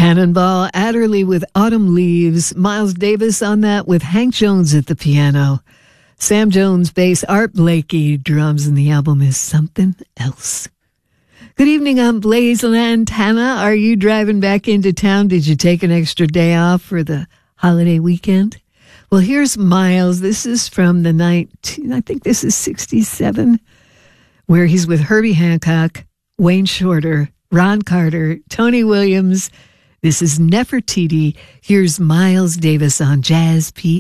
Cannonball Adderley with Autumn Leaves. Miles Davis on that with Hank Jones at the piano. Sam Jones bass, Art Blakey drums, and the album is Something Else. Good evening, I'm Blaze Lantana. Are you driving back into town? Did you take an extra day off for the holiday weekend? Well, here's Miles. This is from the I think this is 67, where he's with Herbie Hancock, Wayne Shorter, Ron Carter, Tony Williams. This is Nefertiti. Here's Miles Davis on Jazz P.